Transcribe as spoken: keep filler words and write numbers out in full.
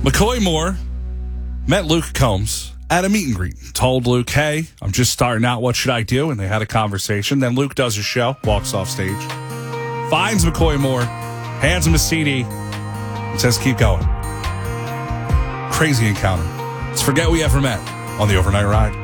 McCoy Moore met Luke Combs at a meet and greet. Told Luke, hey, I'm just starting out. What should I do? And they had a conversation. Then Luke does his show, walks off stage, finds McCoy Moore, hands him a C D, and says, keep going. Crazy encounter. Let's forget we ever met on the Overnight Ride.